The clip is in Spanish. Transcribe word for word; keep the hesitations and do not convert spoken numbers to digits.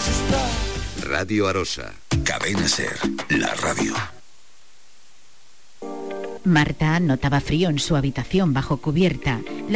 Radio Arosa. Cadena Ser, la radio. Marta notaba frío en su habitación bajo cubierta.